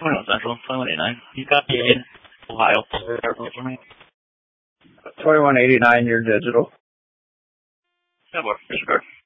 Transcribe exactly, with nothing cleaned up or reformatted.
twenty-one Central, twenty-one eighty-nine. You got the in Ohio for me? twenty-one eighty-nine, you're digital. Yeah, boy, here's your card.